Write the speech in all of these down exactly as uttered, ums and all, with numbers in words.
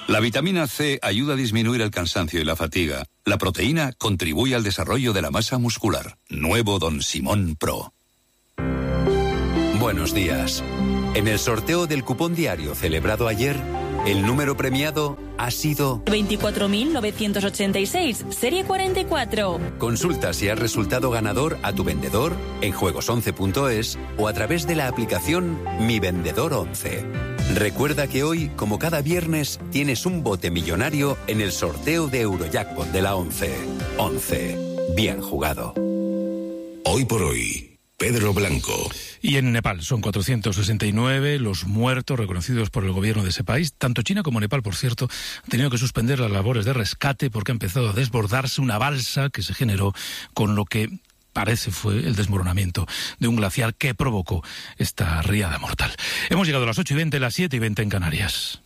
La vitamina C ayuda a disminuir el cansancio y la fatiga. La proteína contribuye al desarrollo de la masa muscular. Nuevo Don Simón Pro. Buenos días. En el sorteo del cupón diario celebrado ayer, el número premiado ha sido veinticuatro mil novecientos ochenta y seis, serie cuarenta y cuatro. Consulta si has resultado ganador a tu vendedor en juegos once punto es o a través de la aplicación Mi Vendedor once. Recuerda que hoy, como cada viernes, tienes un bote millonario en el sorteo de Eurojackpot de la once. once. Bien jugado. Hoy por hoy, Pedro Blanco. Y en Nepal son cuatrocientos sesenta y nueve los muertos reconocidos por el gobierno de ese país. Tanto China como Nepal, por cierto, han tenido que suspender las labores de rescate porque ha empezado a desbordarse una balsa que se generó con lo que parece fue el desmoronamiento de un glaciar que provocó esta riada mortal. Hemos llegado a las ocho y veinte, las siete y veinte en Canarias.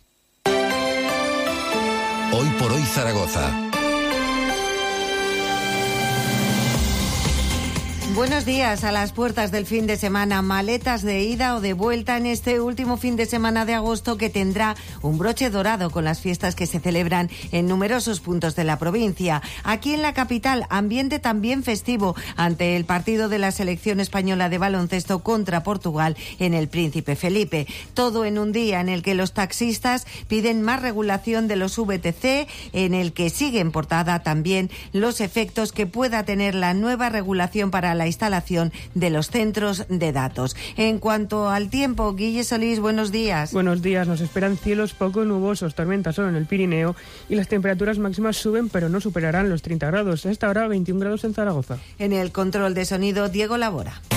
Hoy por hoy Zaragoza. Buenos días. A las puertas del fin de semana, maletas de ida o de vuelta en este último fin de semana de agosto que tendrá un broche dorado con las fiestas que se celebran en numerosos puntos de la provincia. Aquí en la capital, ambiente también festivo ante el partido de la selección española de baloncesto contra Portugal en el Príncipe Felipe. Todo en un día en el que los taxistas piden más regulación de los V T C, en el que sigue en portada también los efectos que pueda tener la nueva regulación para la la instalación de los centros de datos. En cuanto al tiempo, Guille Solís, buenos días. Buenos días, nos esperan cielos poco nubosos, tormentas solo en el Pirineo y las temperaturas máximas suben pero no superarán los treinta grados. A esta hora veintiún grados en Zaragoza. En el control de sonido, Diego Labora.